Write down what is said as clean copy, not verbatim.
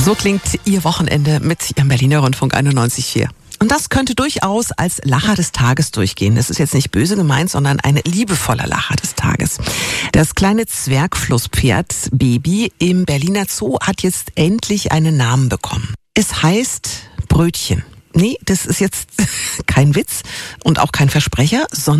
So klingt Ihr Wochenende mit Ihrem Berliner Rundfunk 91.4. Und das könnte durchaus als Lacher des Tages durchgehen. Das ist jetzt nicht böse gemeint, sondern ein liebevoller Lacher des Tages. Das kleine Zwergflusspferd Baby im Berliner Zoo hat jetzt endlich einen Namen bekommen. Es heißt Brötchen. Nee, das ist jetzt kein Witz und auch kein Versprecher, sondern